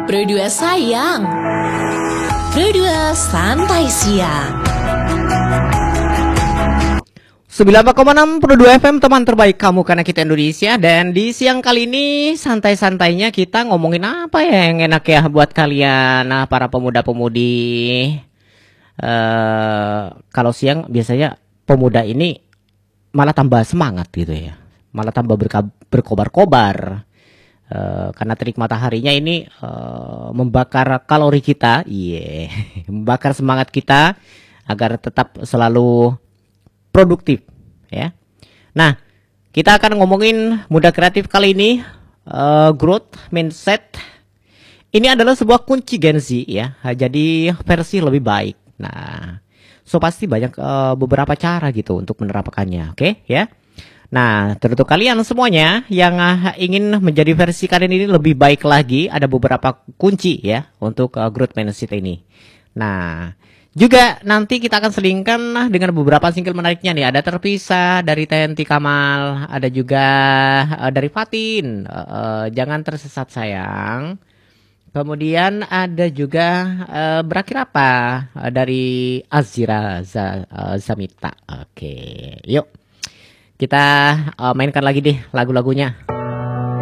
Pro 2 sayang. Pro 2 santai siang. 94,6 Pro 2 FM, teman terbaik kamu karena kita Indonesia. Dan di siang kali ini santai-santainya kita ngomongin apa ya yang enak ya buat kalian, nah para pemuda-pemudi. Kalau siang biasanya pemuda ini malah tambah semangat gitu ya, malah tambah berkobar-kobar. Karena terik mataharinya ini membakar kalori kita, membakar semangat kita agar tetap selalu produktif ya. Nah, kita akan ngomongin muda kreatif kali ini, growth mindset. Ini adalah sebuah kunci Gen Z ya. Jadi versi lebih baik. Nah, so pasti banyak beberapa cara gitu untuk menerapkannya, oke ya. Nah, teruntuk kalian semuanya yang ingin menjadi versi kalian ini lebih baik lagi, ada beberapa kunci ya untuk growth mindset ini. Nah, juga nanti kita akan selingkan dengan beberapa single menariknya nih. Ada Terpisah dari TNT Kamal, ada juga dari Fatin, Jangan Tersesat Sayang. Kemudian ada juga Berakhir Apa dari Azira Zamita. Oke, yuk kita mainkan lagi deh lagu-lagunya.